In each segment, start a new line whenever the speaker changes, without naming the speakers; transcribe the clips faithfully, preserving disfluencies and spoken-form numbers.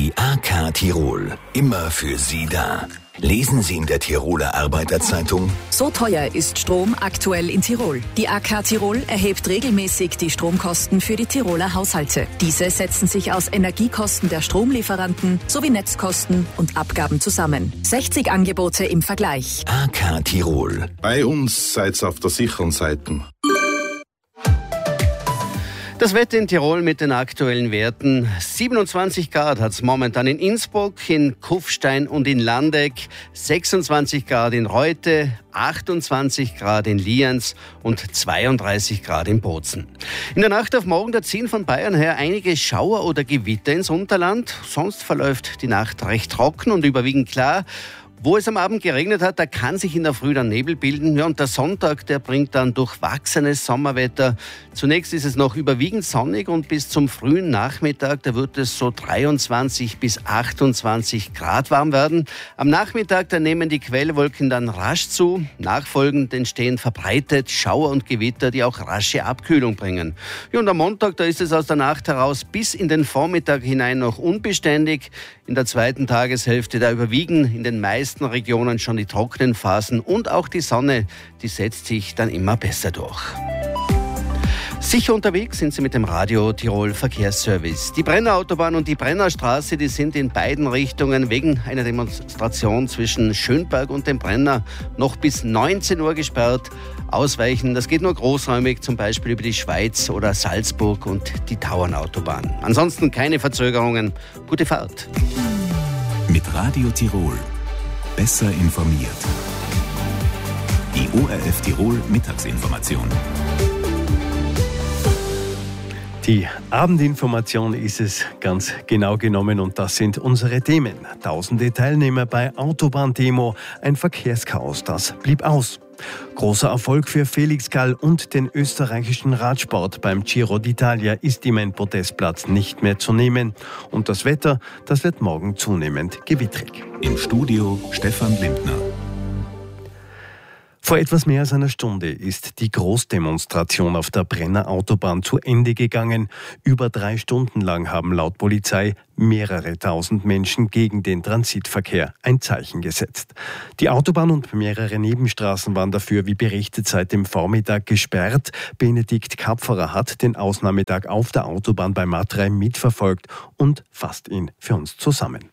Die A K Tirol, immer für Sie da. Lesen Sie in der Tiroler Arbeiterzeitung:
So teuer ist Strom aktuell in Tirol. Die A K Tirol erhebt regelmäßig die Stromkosten für die Tiroler Haushalte. Diese setzen sich aus Energiekosten der Stromlieferanten sowie Netzkosten und Abgaben zusammen. sechzig Angebote im Vergleich.
A K Tirol.
Bei uns seid ihr auf der sicheren Seite.
Das Wetter in Tirol mit den aktuellen Werten. siebenundzwanzig Grad hat es momentan in Innsbruck, in Kufstein und in Landeck, sechsundzwanzig Grad in Reute, achtundzwanzig Grad in Lienz und zweiunddreißig Grad in Bozen. In der Nacht auf morgen, da ziehen von Bayern her einige Schauer oder Gewitter ins Unterland. Sonst verläuft die Nacht recht trocken und überwiegend klar. Wo es am Abend geregnet hat, da kann sich in der Früh dann Nebel bilden. Ja, und der Sonntag, der bringt dann durchwachsenes Sommerwetter. Zunächst ist es noch überwiegend sonnig und bis zum frühen Nachmittag, da wird es so dreiundzwanzig bis achtundzwanzig Grad warm werden. Am Nachmittag, da nehmen die Quellwolken dann rasch zu. Nachfolgend entstehen verbreitet Schauer und Gewitter, die auch rasche Abkühlung bringen. Ja, und am Montag, da ist es aus der Nacht heraus bis in den Vormittag hinein noch unbeständig. In der zweiten Tageshälfte, da überwiegen in den meisten Regionen schon die trockenen Phasen und auch die Sonne, die setzt sich dann immer besser durch. Sicher unterwegs sind Sie mit dem Radio Tirol Verkehrsservice. Die Brenner Autobahn und die Brenner Straße, die sind in beiden Richtungen wegen einer Demonstration zwischen Schönberg und dem Brenner noch bis neunzehn Uhr gesperrt. Ausweichen, das geht nur großräumig, zum Beispiel über die Schweiz oder Salzburg und die Tauernautobahn. Ansonsten keine Verzögerungen. Gute Fahrt.
Mit Radio Tirol. Besser informiert. Die O R F Tirol Mittagsinformation.
Die Abendinformation ist es ganz genau genommen und das sind unsere Themen. Tausende Teilnehmer bei Autobahndemo, ein Verkehrschaos, das blieb aus. Großer Erfolg für Felix Gall und den österreichischen Radsport. Beim Giro d'Italia ist ihm ein Podestplatz nicht mehr zu nehmen. Und das Wetter, das wird morgen zunehmend gewittrig.
Im Studio Stefan Lindner.
Vor etwas mehr als einer Stunde ist die Großdemonstration auf der Brenner Autobahn zu Ende gegangen. Über drei Stunden lang haben laut Polizei mehrere tausend Menschen gegen den Transitverkehr ein Zeichen gesetzt. Die Autobahn und mehrere Nebenstraßen waren dafür, wie berichtet, seit dem Vormittag gesperrt. Benedikt Kapferer hat den Ausnahmetag auf der Autobahn bei Matrei mitverfolgt und fasst ihn für uns zusammen.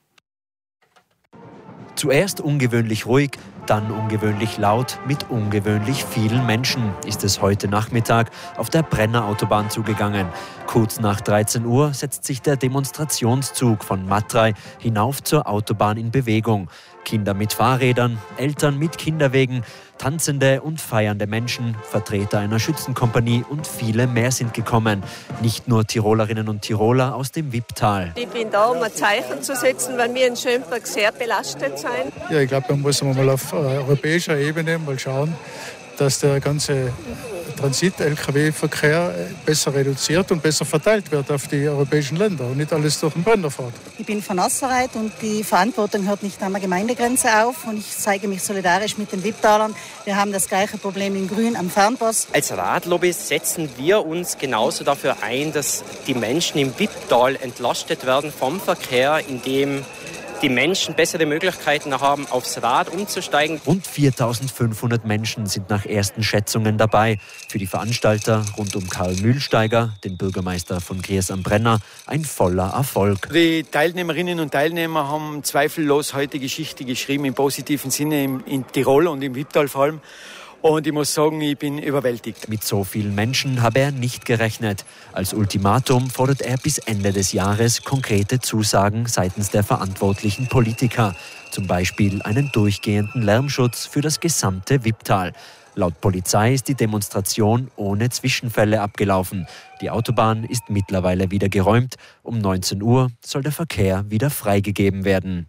Zuerst ungewöhnlich ruhig, dann ungewöhnlich laut, mit ungewöhnlich vielen Menschen ist es heute Nachmittag auf der Brenner Autobahn zugegangen. Kurz nach dreizehn Uhr setzt sich der Demonstrationszug von Matrei hinauf zur Autobahn in Bewegung. Kinder mit Fahrrädern, Eltern mit Kinderwegen, tanzende und feiernde Menschen, Vertreter einer Schützenkompanie und viele mehr sind gekommen. Nicht nur Tirolerinnen und Tiroler aus dem Wipptal.
Ich bin da, um ein Zeichen zu setzen, weil wir in Schönberg sehr belastet sind.
Ja, ich glaube, man muss mal auf europäischer Ebene mal schauen, dass der ganze Transit-L K W-Verkehr besser reduziert und besser verteilt wird auf die europäischen Länder und nicht alles durch den Brenner fährt.
Ich bin von Asserreit und die Verantwortung hört nicht an der Gemeindegrenze auf und ich zeige mich solidarisch mit den Wipptalern. Wir haben das gleiche Problem in Grün am Fernpass.
Als Radlobby setzen wir uns genauso dafür ein, dass die Menschen im Wipptal entlastet werden vom Verkehr, indem die Menschen bessere Möglichkeiten haben, aufs Rad umzusteigen.
Rund viertausendfünfhundert Menschen sind nach ersten Schätzungen dabei. Für die Veranstalter rund um Karl Mühlsteiger, den Bürgermeister von Gries am Brenner, ein voller Erfolg.
Die Teilnehmerinnen und Teilnehmer haben zweifellos heute Geschichte geschrieben, im positiven Sinne in, in Tirol und im Wipptal vor allem. Und ich muss sagen, ich bin überwältigt.
Mit so vielen Menschen habe er nicht gerechnet. Als Ultimatum fordert er bis Ende des Jahres konkrete Zusagen seitens der verantwortlichen Politiker. Zum Beispiel einen durchgehenden Lärmschutz für das gesamte Wipptal. Laut Polizei ist die Demonstration ohne Zwischenfälle abgelaufen. Die Autobahn ist mittlerweile wieder geräumt. Um neunzehn Uhr soll der Verkehr wieder freigegeben werden.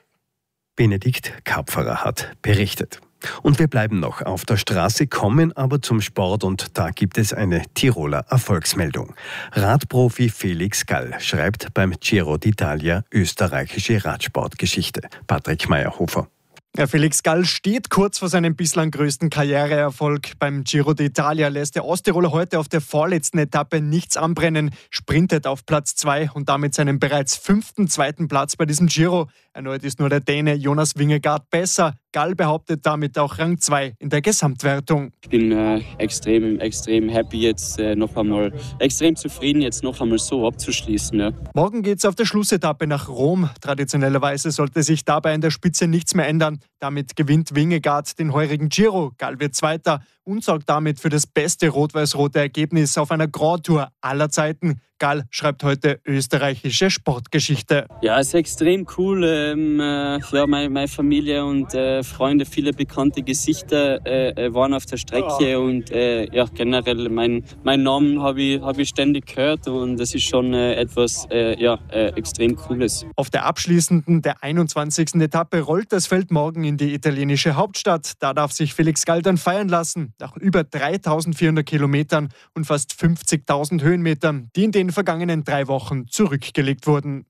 Benedikt Kapferer hat berichtet. Und wir bleiben noch auf der Straße, kommen aber zum Sport und da gibt es eine Tiroler Erfolgsmeldung. Radprofi Felix Gall schreibt beim Giro d'Italia österreichische Radsportgeschichte. Patrick Meyerhofer.
Ja, Felix Gall steht kurz vor seinem bislang größten Karriereerfolg. Beim Giro d'Italia lässt der Osttiroler heute auf der vorletzten Etappe nichts anbrennen, sprintet auf Platz zwei und damit seinen bereits fünften zweiten Platz bei diesem Giro. Erneut ist nur der Däne Jonas Vingegaard besser. Gall behauptet damit auch Rang zwei in der Gesamtwertung.
Ich bin äh, extrem, extrem happy jetzt äh, noch einmal, extrem zufrieden jetzt noch einmal so abzuschließen. Ja.
Morgen geht es auf der Schlussetappe nach Rom. Traditionellerweise sollte sich dabei in der Spitze nichts mehr ändern. Damit gewinnt Vingegaard den heurigen Giro. Gall wird Zweiter und sorgt damit für das beste rot-weiß-rote Ergebnis auf einer Grand Tour aller Zeiten. Gall schreibt heute österreichische Sportgeschichte.
Ja, es ist extrem cool. Ähm, äh, ja, meine, meine Familie und äh, Freunde, viele bekannte Gesichter äh, waren auf der Strecke und äh, ja, generell mein, mein Namen habe ich, hab ich ständig gehört und das ist schon äh, etwas äh, ja, äh, extrem Cooles.
Auf der abschließenden, der einundzwanzigsten Etappe rollt das Feld morgen in die italienische Hauptstadt. Da darf sich Felix Gall dann feiern lassen. Nach über dreitausendvierhundert Kilometern und fast fünfzigtausend Höhenmetern, die in den vergangenen drei Wochen zurückgelegt wurden.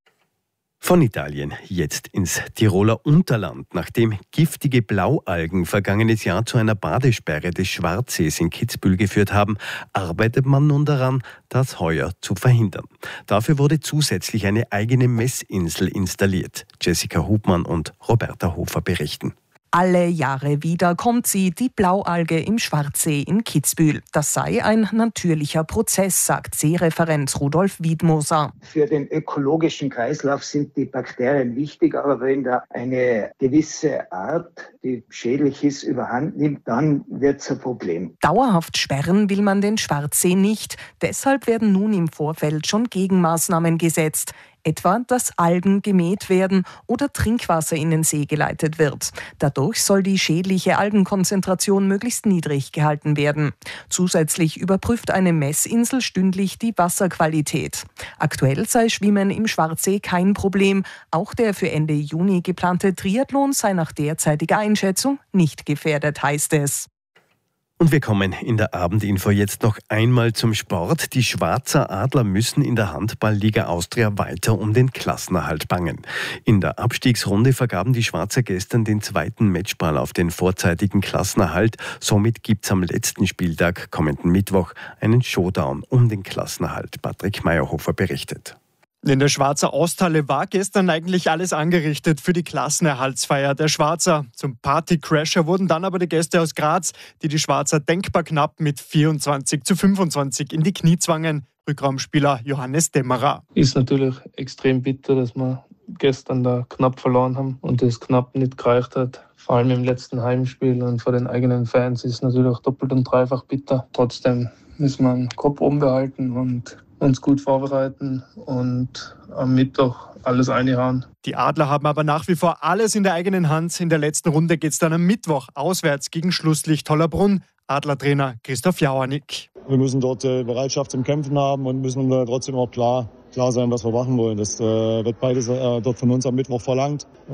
Von Italien jetzt ins Tiroler Unterland. Nachdem giftige Blaualgen vergangenes Jahr zu einer Badesperre des Schwarzsees in Kitzbühel geführt haben, arbeitet man nun daran, das heuer zu verhindern. Dafür wurde zusätzlich eine eigene Messinsel installiert. Jessica Hubmann und Roberta Hofer berichten.
Alle Jahre wieder kommt sie, die Blaualge im Schwarzsee in Kitzbühel. Das sei ein natürlicher Prozess, sagt Seereferent Rudolf Wiedmoser.
Für den ökologischen Kreislauf sind die Bakterien wichtig, aber wenn da eine gewisse Art, die schädlich ist, überhand nimmt, dann wird es ein Problem.
Dauerhaft sperren will man den Schwarzsee nicht. Deshalb werden nun im Vorfeld schon Gegenmaßnahmen gesetzt. Etwa, dass Algen gemäht werden oder Trinkwasser in den See geleitet wird. Dadurch soll die schädliche Algenkonzentration möglichst niedrig gehalten werden. Zusätzlich überprüft eine Messinsel stündlich die Wasserqualität. Aktuell sei Schwimmen im Schwarzsee kein Problem. Auch der für Ende Juni geplante Triathlon sei nach derzeitiger Einschätzung nicht gefährdet, heißt es.
Und wir kommen in der Abendinfo jetzt noch einmal zum Sport. Die Schwarzer Adler müssen in der Handball-Liga Austria weiter um den Klassenerhalt bangen. In der Abstiegsrunde vergaben die Schwarzer gestern den zweiten Matchball auf den vorzeitigen Klassenerhalt. Somit gibt's am letzten Spieltag, kommenden Mittwoch, einen Showdown um den Klassenerhalt. Patrick Meyerhofer berichtet.
In der Schwarzer Osthalle war gestern eigentlich alles angerichtet für die Klassenerhaltsfeier der Schwarzer. Zum Partycrasher wurden dann aber die Gäste aus Graz, die die Schwarzer denkbar knapp mit vierundzwanzig zu fünfundzwanzig in die Knie zwangen. Rückraumspieler Johannes Dämmerer.
Ist natürlich extrem bitter, dass wir gestern da knapp verloren haben und es knapp nicht gereicht hat. Vor allem im letzten Heimspiel und vor den eigenen Fans ist es natürlich auch doppelt und dreifach bitter. Trotzdem müssen wir den Kopf oben behalten und uns gut vorbereiten und am Mittwoch alles einhauen.
Die Adler haben aber nach wie vor alles in der eigenen Hand. In der letzten Runde geht es dann am Mittwoch auswärts gegen Schlusslicht Tollerbrunn. Adlertrainer Christoph Jauernick.
Wir müssen dort äh, Bereitschaft zum Kämpfen haben und müssen äh, trotzdem auch klar, klar sein, was wir machen wollen. Das äh, wird beides äh, dort von uns am Mittwoch verlangt. Äh,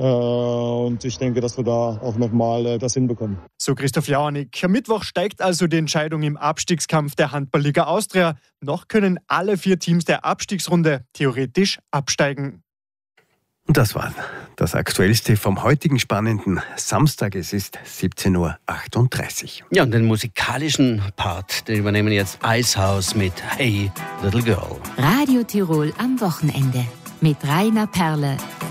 und ich denke, dass wir da auch nochmal äh, das hinbekommen.
So Christoph Jauernick. Am Mittwoch steigt also die Entscheidung im Abstiegskampf der Handball-Liga Austria. Noch können alle vier Teams der Abstiegsrunde theoretisch absteigen.
Und das war das Aktuellste vom heutigen spannenden Samstag. Es ist siebzehn Uhr achtunddreißig.
Ja, und den musikalischen Part, den übernehmen jetzt Icehouse mit Hey Little Girl.
Radio Tirol am Wochenende mit Rainer Perle